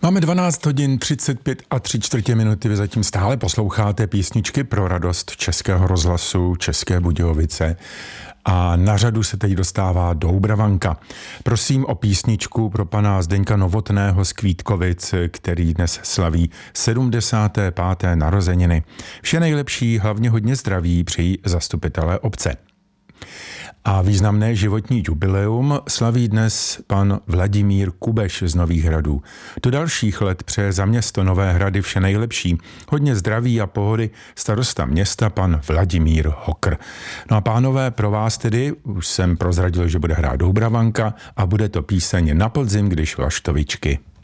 Máme 12 hodin 35 a 3/4 minuty. Vy zatím stále posloucháte písničky pro radost Českého rozhlasu České Budějovice. A na řadu se teď dostává Doubravanka. Prosím o písničku pro pana Zdeňka Novotného z Kvítkovic, který dnes slaví 75. narozeniny. Vše nejlepší, hlavně hodně zdraví, přejí zastupitelé obce. A významné životní jubileum slaví dnes pan Vladimír Kubeš z Nových Hradů. Do dalších let přeje za město Nové Hrady vše nejlepší. Hodně zdraví a pohody starosta města pan Vladimír Hokr. No a pánové, pro vás tedy, už jsem prozradil, že bude hrát Doubravanka a bude to píseň Na podzim, když vlaštovičky.